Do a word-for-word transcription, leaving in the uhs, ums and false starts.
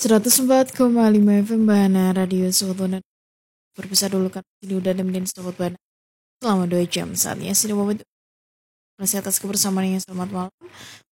seratus empat koma lima F M Bahana Radio Sultan. Berpisah dulu kan ini udah nemenin sobat Bahana selama dua jam. Saatnya sudah mau masih atas kebersamaan yang selamat malam.